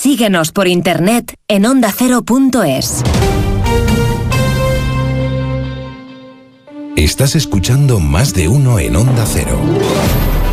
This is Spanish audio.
Síguenos por internet en ondacero.es. Estás escuchando Más de Uno en Onda Cero.